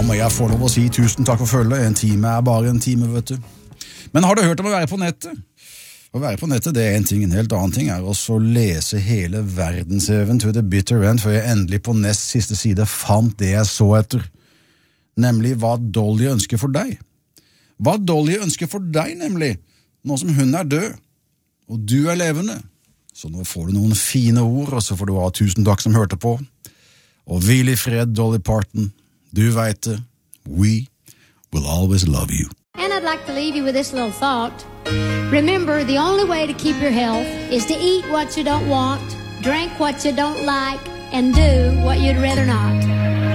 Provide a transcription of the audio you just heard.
må jeg få lov å si tusen takk for følget. En time er bare en time, vet du. Men har du hørt om å være på nettet? Å være på nettet, det er en ting. En helt annen ting er også å lese hele verdensheven to the bitter end, før jeg endelig på nest siste side fant det jeg så etter. Nemlig hva Dolly ønsker for deg. Hva Dolly ønsker for deg, nemlig, nå som hun er død, og du er levende. Så nå får du noen fine ord, og så får du ha tusen takk som hørte på. Og hvil i fred, Dolly Parton. Du vet det. We will always love you. And I'd like to leave you with this little thought. Remember, the only way to keep your health is to eat what you don't want, drink what you don't like, and do what you'd rather not.